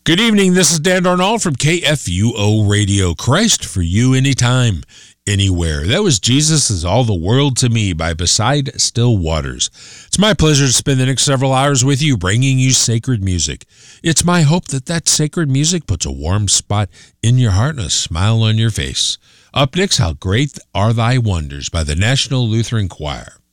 Good evening. This is Dan Darnall from KFUO Radio. Christ for you anytime, anywhere. That was Jesus is All the World to Me by Beside Still Waters. It's my pleasure to spend the next several hours with you, bringing you sacred music. It's my hope that that sacred music puts a warm spot in your heart and a smile on your face. Up next, How Great Are Thy Wonders by the National Lutheran Choir.